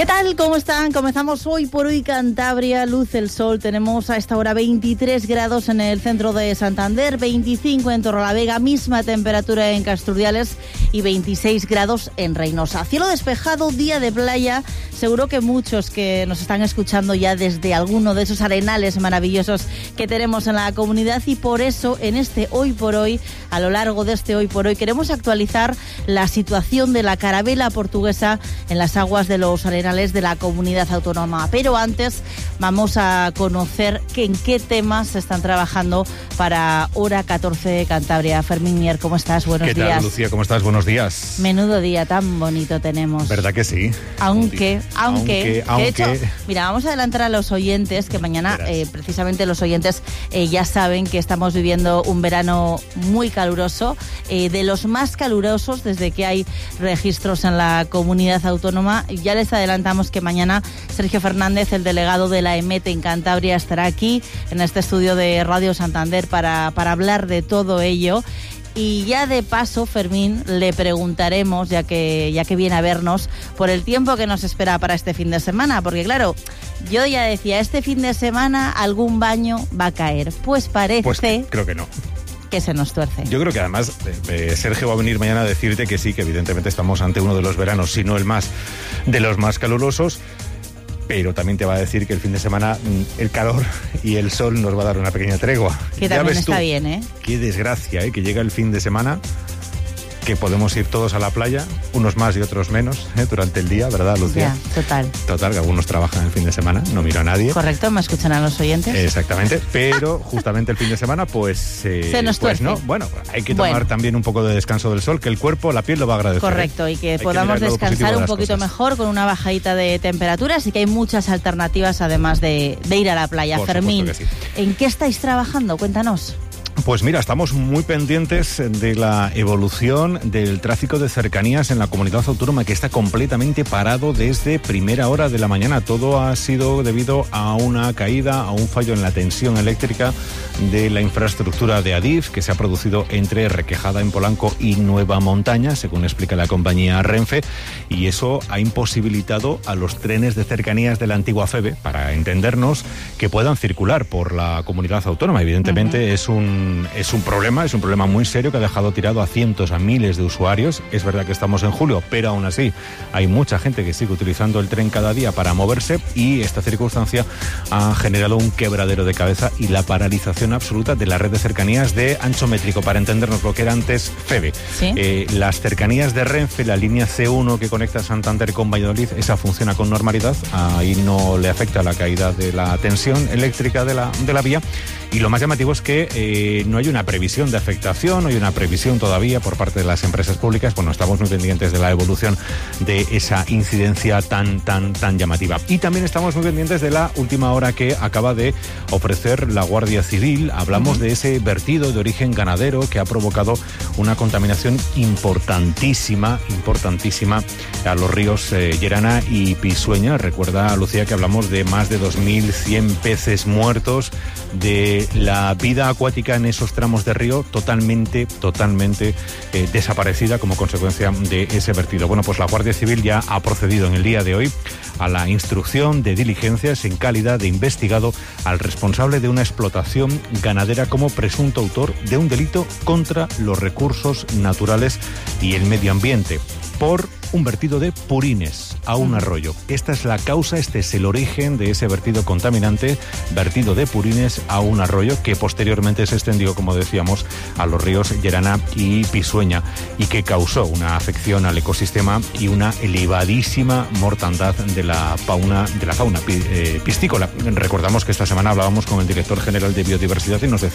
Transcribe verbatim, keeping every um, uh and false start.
tal? ¿Cómo están? Comenzamos hoy por hoy Cantabria, luce el sol. Tenemos a esta hora veintitrés grados en el centro de Santander, veinticinco en Torrelavega, misma temperatura en Casturdiales y veintiséis grados en Reynosa. Cielo despejado, día de playa. Seguro que muchos que nos están escuchando ya desde alguno de esos arenales maravillosos que tenemos en la comunidad, y por eso en este Hoy por Hoy, a lo largo de este Hoy por Hoy, queremos actualizar la situación de la carabela portuguesa en las aguas de los arenales de la comunidad autónoma. Pero antes vamos a conocer que en qué temas se están trabajando para Hora catorce Cantabria. Fermín Mier, ¿cómo estás? Buenos días. ¿Qué tal, Lucía? ¿Cómo estás? Buenos días. Menudo día tan bonito tenemos. ¿Verdad que sí? Aunque, aunque, aunque, aunque... de hecho, mira, vamos a adelantar a los oyentes que mañana, eh, precisamente los oyentes eh, ya saben que estamos viviendo un verano muy caluroso, eh, de los más calurosos desde que hay registros en la comunidad autónoma. Ya les adelantamos que mañana Sergio Fernández, el delegado de la EMET en Cantabria, estará aquí en este estudio de Radio Santander para, para hablar de todo ello. Y ya de paso, Fermín, le preguntaremos, ya que, ya que viene a vernos, por el tiempo que nos espera para este fin de semana. Porque claro, yo ya decía, este fin de semana algún baño va a caer. Pues parece... Pues creo que no. Que se nos tuerce. Yo creo que además eh, Sergio va a venir mañana a decirte que sí, que evidentemente estamos ante uno de los veranos, si no el más, de los más calurosos, pero también te va a decir que el fin de semana el calor y el sol nos va a dar una pequeña tregua. Que ya también está tú, bien, ¿eh? Qué desgracia, ¿eh? Que llega el fin de semana, que podemos ir todos a la playa, unos más y otros menos, ¿eh? Durante el día, ¿verdad, Lucía? Ya, total. Total, que algunos trabajan el fin de semana, no miro a nadie. Correcto, me escuchan a los oyentes. Exactamente, pero justamente el fin de semana, pues... Eh, Se nos pues tuerce. no, bueno, hay que tomar bueno. también un poco de descanso del sol, que el cuerpo, la piel lo va a agradecer. Correcto, y que hay podamos que descansar un poquito cosas. mejor con una bajadita de temperaturas, y que hay muchas alternativas además de, de ir a la playa. Por Fermín, que sí. ¿En qué estáis trabajando? Cuéntanos. Pues mira, estamos muy pendientes de la evolución del tráfico de cercanías en la comunidad autónoma, que está completamente parado desde primera hora de la mañana. Todo ha sido debido a una caída, a un fallo en la tensión eléctrica de la infraestructura de Adif, que se ha producido entre Requejada en Polanco y Nueva Montaña, según explica la compañía Renfe, y eso ha imposibilitado a los trenes de cercanías de la antigua FEVE, para entendernos, que puedan circular por la comunidad autónoma. Evidentemente uh-huh. es un Es un problema, es un problema muy serio que ha dejado tirado a cientos, a miles de usuarios. Es verdad que estamos en julio, pero aún así hay mucha gente que sigue utilizando el tren cada día para moverse, y esta circunstancia ha generado un quebradero de cabeza y la paralización absoluta de la red de cercanías de ancho métrico, para entendernos lo que era antes FEVE. ¿Sí? Eh, las cercanías de Renfe, la línea C uno que conecta Santander con Valladolid, esa funciona con normalidad, ahí no le afecta la caída de la tensión eléctrica de la, de la vía. Y lo más llamativo es que eh, no hay una previsión de afectación, no hay una previsión todavía por parte de las empresas públicas. Bueno, estamos muy pendientes de la evolución de esa incidencia tan, tan, tan llamativa. Y también estamos muy pendientes de la última hora que acaba de ofrecer la Guardia Civil. Hablamos uh-huh. de ese vertido de origen ganadero que ha provocado una contaminación importantísima, importantísima a los ríos eh, Llerana y Pisueña. Recuerda, Lucía, que hablamos de más de dos mil cien peces muertos, de la vida acuática en esos tramos de río totalmente, totalmente eh, desaparecida como consecuencia de ese vertido. Bueno, pues la Guardia Civil ya ha procedido en el día de hoy a la instrucción de diligencias en calidad de investigado al responsable de una explotación ganadera como presunto autor de un delito contra los recursos naturales y el medio ambiente por un vertido de purines a un arroyo. Esta es la causa, este es el origen de ese vertido contaminante, vertido de purines a un arroyo, que posteriormente se extendió, como decíamos, a los ríos Llerana y Pisueña, y que causó una afección al ecosistema y una elevadísima mortandad de la fauna, de la fauna eh, piscícola. Recordamos que esta semana hablábamos con el director general de Biodiversidad y nos decía